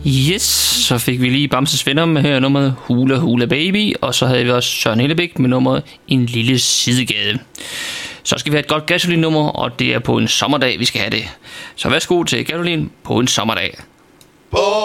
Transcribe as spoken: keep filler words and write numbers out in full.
Yes, så fik vi lige Bamses Venner med her nummeret Hula Hula Baby, og så havde vi også Søren Hellebæk med nummeret En Lille Sidegade. Så skal vi have et godt Gasolin-nummer, og det er på en sommerdag, vi skal have det. Så værsgo til Gasolin på en sommerdag. På